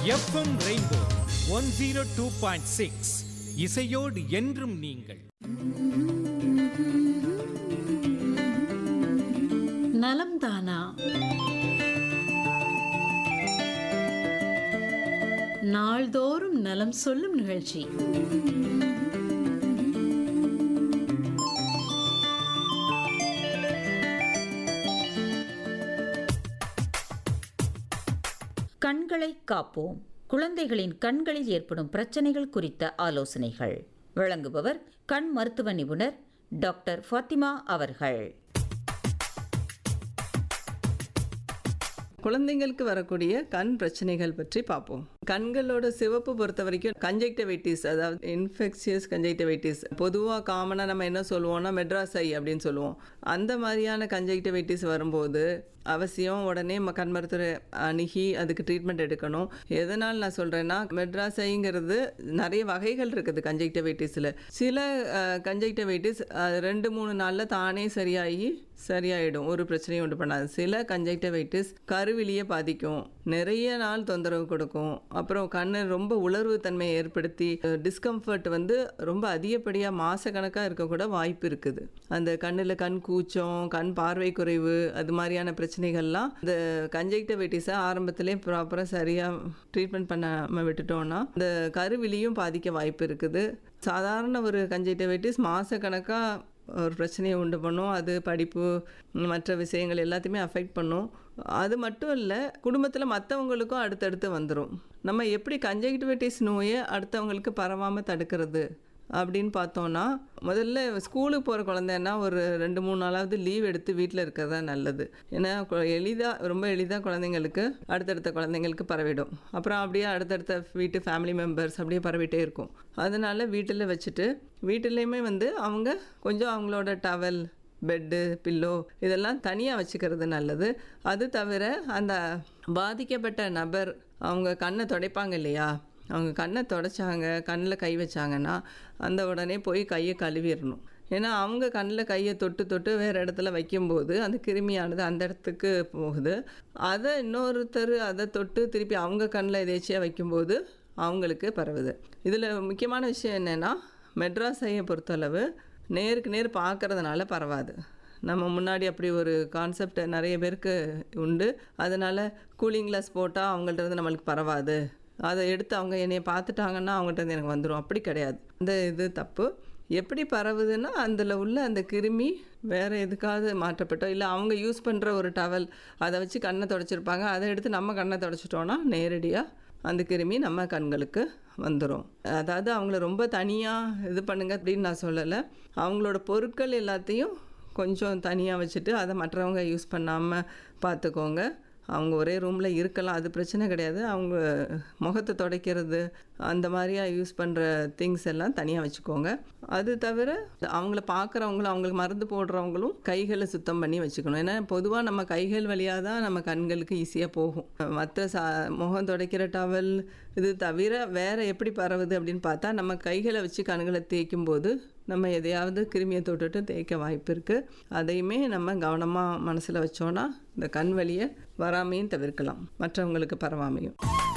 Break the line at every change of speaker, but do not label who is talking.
FM rainbow 102.6 இசையோடு என்றும் நீங்கள்.
நலம் தானா? நாள்தோறும் நலம் சொல்லும் நிகழ்ச்சி. கண்களை காப்போம். குழந்தைகளின் கண்களில் ஏற்படும் பிரச்சனைகள் குறித்த ஆலோசனைகள் வழங்குபவர் கண் மருத்துவ நிபுணர் டாக்டர் ஃபாத்திமா அவர்கள்.
குழந்தைங்களுக்கு வரக்கூடிய கண் பிரச்சனைகள் பற்றி பார்ப்போம். கண்களோட சிவப்பு பொறுத்த வரைக்கும் கன்ஜெக்டிவைட்டிஸ், அதாவது இன்ஃபெக்ஷியஸ் கன்ஜெக்டிவைட்டிஸ், பொதுவாக காமனாக நம்ம என்ன சொல்லுவோம்னா மெட்ராஸ் ஐ அப்படின்னு சொல்லுவோம். அந்த மாதிரியான கன்ஜெக்டிவைட்டிஸ் வரும்போது அவசியம் உடனே கண் மருத்துவரை அணுகி அதுக்கு ட்ரீட்மெண்ட் எடுக்கணும். எதனால் நான் சொல்கிறேன்னா, மெட்ராஸ் ஐங்கிறது நிறைய வகைகள் இருக்குது கன்ஜெக்டிவைட்டிஸில். சில கன்ஜெக்டிவைட்டிஸ் 2-3 நாளில் தானே சரியாயிடும், ஒரு பிரச்சனையும் உண்டு பண்ணாது. சில கன்ஜெக்டிவைட்டிஸ் கருவிலியை பாதிக்கும், நிறைய நாள் தொந்தரவு கொடுக்கும், அப்புறம் கண்ணு ரொம்ப உலர்வு தன்மையை ஏற்படுத்தி டிஸ்கம்ஃபர்ட் ரொம்ப அதிகப்படியாக மாசக்கணக்காக இருக்கக்கூட வாய்ப்பு இருக்குது. அந்த கண்ணில் கண் கூச்சம், கண் பார்வை குறைவு, அது மாதிரியான பிரச்சனைகள்லாம் இந்த கன்ஜெக்டிவைட்டிஸை ஆரம்பத்திலே ப்ராப்பராக சரியாக ட்ரீட்மெண்ட் பண்ணாமல் விட்டுட்டோம்னா இந்த கருவிலியும் பாதிக்க வாய்ப்பு இருக்குது. சாதாரண ஒரு கன்ஜெக்டிவைட்டிஸ் மாசக்கணக்காக ஒரு பிரச்சனையை உண்டு பண்ணும். அது படிப்பு மற்ற விஷயங்கள் எல்லாத்தையுமே அஃபெக்ட் பண்ணும். அது மட்டும் இல்லை, குடும்பத்தில் மற்றவங்களுக்கும் அடுத்தடுத்து வந்துடும். நம்ம எப்படி கன்ஜெக்டிவைட்டிஸ் நோயை அடுத்தவங்களுக்கு பரவாமல் தடுக்கிறது அப்படின்னு பார்த்தோன்னா, முதல்ல ஸ்கூலுக்கு போகிற குழந்தைன்னா ஒரு 2-3 நாளாவது லீவ் எடுத்து வீட்டில் இருக்கிறதா நல்லது. ஏன்னா ரொம்ப எளிதாக குழந்தைங்களுக்கு அடுத்தடுத்த குழந்தைங்களுக்கு பரவிடும். அப்புறம் அப்படியே அடுத்தடுத்த வீட்டு ஃபேமிலி மெம்பர்ஸ் அப்படியே பரவிட்டே இருக்கும். அதனால் வீட்டில் வச்சுட்டு வீட்டிலையுமே அவங்க கொஞ்சம் அவங்களோட டவல், பெட்டு, பில்லோ இதெல்லாம் தனியாக வச்சுக்கிறது நல்லது. அது தவிர அந்த பாதிக்கப்பட்ட நபர் அவங்க கண்ணை துடைப்பாங்க இல்லையா, அவங்க கண்ணை துடைச்சாங்க, கண்ணில் கை வச்சாங்கன்னா அந்த உடனே போய் கையை கழுவிடணும். ஏன்னா அவங்க கண்ணில் கையை தொட்டு வேறு இடத்துல வைக்கும்போது அந்த கிருமியானது அந்த இடத்துக்கு போகுது. அதை இன்னொருத்தர் அதை தொட்டு திருப்பி அவங்க கண்ணில் எதேச்சியாக வைக்கும்போது அவங்களுக்கு பரவுது. இதில் முக்கியமான விஷயம் என்னென்னா, மெட்ராஸ் ஐயை பொறுத்தளவு நேருக்கு நேர் பார்க்கறதுனால பரவாது. நம்ம முன்னாடி அப்படி ஒரு கான்செப்ட் நிறைய பேருக்கு உண்டு. அதனால் கூலிங் கிளாஸ் போட்டால் அவங்கள்ட்ட நம்மளுக்கு பரவாது, அதை எடுத்து அவங்க என்னைய பார்த்துட்டாங்கன்னா அவங்கள்ட்ட எனக்கு வந்துடும், அப்படி கிடையாது. இந்த இது தப்பு. எப்படி பரவுதுன்னா, அதில் உள்ள அந்த கிருமி வேறு எதுக்காவது மாற்றப்பட்டோ இல்லை அவங்க யூஸ் பண்ணுற ஒரு டவல் அதை வச்சு கண்ணை துடைச்சிருப்பாங்க, அதை எடுத்து நம்ம கண்ணை துடைச்சிட்டோன்னா நேரடியாக அந்த கிருமி நம்ம கண்களுக்கு வந்துடும். அதாவது அவங்கள ரொம்ப தனியாக இது பண்ணுங்க அப்படின்னு நான் சொல்லலை. அவங்களோட பொருட்கள் எல்லாத்தையும் கொஞ்சம் தனியாக வச்சுட்டு அதை மற்றவங்க யூஸ் பண்ணாமல் பார்த்துக்கோங்க. அவங்க ஒரே ரூமில் இருக்கலாம், அது பிரச்சனை கிடையாது. அவங்க முகத்தை துடைக்கிறது அந்த மாதிரியாக யூஸ் பண்ணுற திங்ஸ் எல்லாம் தனியாக வச்சுக்கோங்க. அது தவிர அவங்கள பார்க்குறவங்களும் அவங்களுக்கு மருந்து போடுறவங்களும் கைகளை சுத்தம் பண்ணி வச்சுக்கணும். ஏன்னா பொதுவாக நம்ம கைகள் வழியாக தான் நம்ம கண்களுக்கு ஈஸியாக போகும். மற்ற முகம் துடைக்கிற டவல் இது தவிர வேறு எப்படி பரவுது அப்படின்னு பார்த்தா, நம்ம கைகளை வச்சு கண்களை தேய்க்கும் போது நம்ம எதையாவது கிருமியை தொட்டுட்டு தேய்க்க வாய்ப்பு இருக்குது. அதையுமே நம்ம கவனமாக மனசில் வச்சோன்னா இந்த கண் வலியை வராமையும் தவிர்க்கலாம், மற்றவங்களுக்கு பரவாமையும்.